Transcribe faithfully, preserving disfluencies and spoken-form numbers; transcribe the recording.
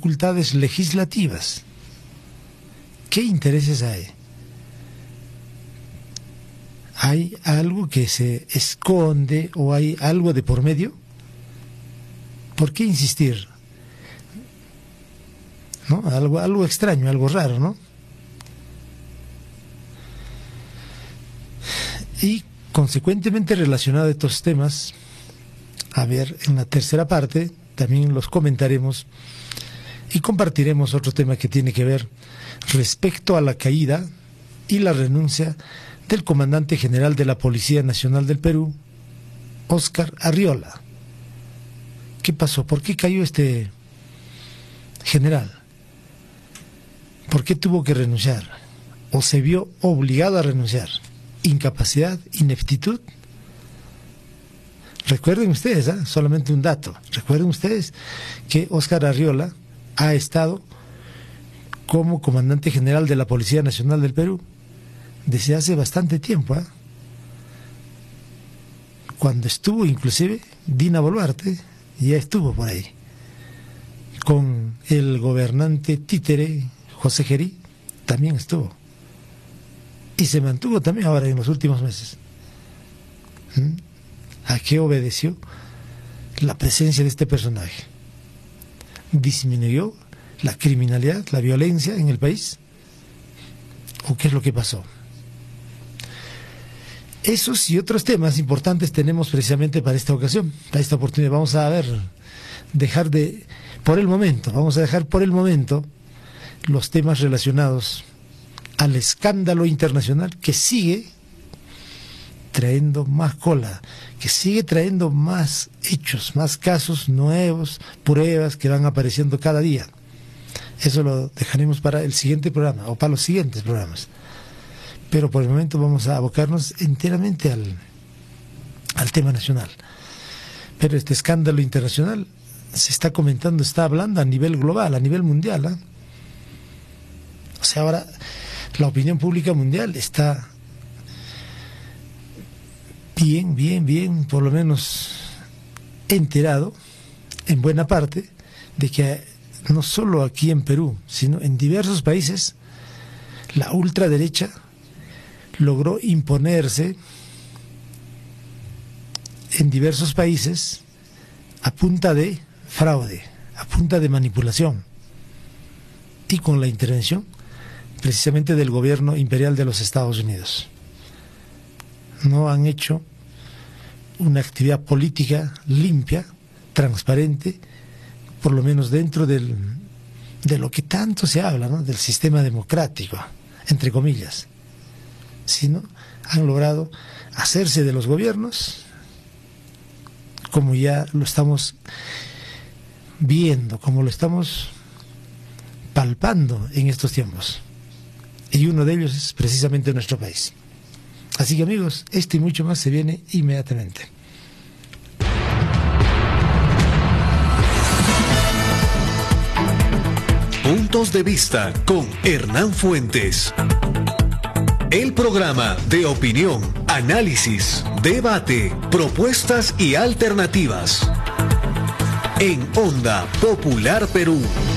facultades legislativas. ¿Qué intereses hay? ¿Hay algo que se esconde o hay algo de por medio? ¿Por qué insistir? ¿No? Algo, algo extraño, algo raro, ¿no? Y consecuentemente relacionado a estos temas, a ver, en la tercera parte también los comentaremos y compartiremos otro tema que tiene que ver respecto a la caída y la renuncia del comandante general de la Policía Nacional del Perú, Óscar Arriola. ¿Qué pasó? ¿Por qué cayó este general? ¿Por qué tuvo que renunciar? ¿O se vio obligado a renunciar? ¿Incapacidad? ¿Ineptitud? Recuerden ustedes, ¿eh? solamente un dato, recuerden ustedes que Óscar Arriola ha estado como comandante general de la Policía Nacional del Perú desde hace bastante tiempo, ¿eh? Cuando estuvo inclusive Dina Boluarte, ya estuvo por ahí, con el gobernante títere José Gerí, también estuvo, y se mantuvo también ahora en los últimos meses. ¿Mm? ¿A qué obedeció la presencia de este personaje? ¿Disminuyó la criminalidad, la violencia en el país? ¿O qué es lo que pasó? Esos y otros temas importantes tenemos precisamente para esta ocasión, para esta oportunidad. Vamos a ver, dejar de, por el momento, vamos a dejar por el momento los temas relacionados al escándalo internacional que sigue trayendo más cola, que sigue trayendo más hechos, más casos nuevos, pruebas que van apareciendo cada día. Eso lo dejaremos para el siguiente programa o para los siguientes programas. Pero por el momento vamos a abocarnos enteramente al, al tema nacional. Pero este escándalo internacional se está comentando, está hablando a nivel global, a nivel mundial, ¿eh? O sea, ahora la opinión pública mundial está bien, bien, bien, por lo menos enterado, en buena parte, de que no solo aquí en Perú, sino en diversos países, la ultraderecha logró imponerse en diversos países a punta de fraude, a punta de manipulación y con la intervención precisamente del gobierno imperial de los Estados Unidos. No han hecho una actividad política limpia, transparente, por lo menos dentro del, de lo que tanto se habla, ¿no? Del sistema democrático, entre comillas, sino han logrado hacerse de los gobiernos, como ya lo estamos viendo, como lo estamos palpando en estos tiempos, y uno de ellos es precisamente nuestro país. Así que amigos, esto y mucho más se viene inmediatamente. Puntos de vista con Hernán Fuentes. El programa de opinión, análisis, debate, propuestas y alternativas. En Onda Popular Perú.